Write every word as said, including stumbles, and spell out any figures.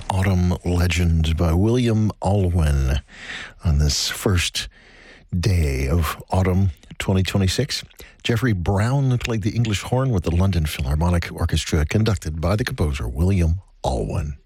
Autumn Legend by William Alwyn on this first day of autumn twenty twenty-six. Jeffrey Brown played the English horn with the London Philharmonic Orchestra, conducted by the composer William Alwyn.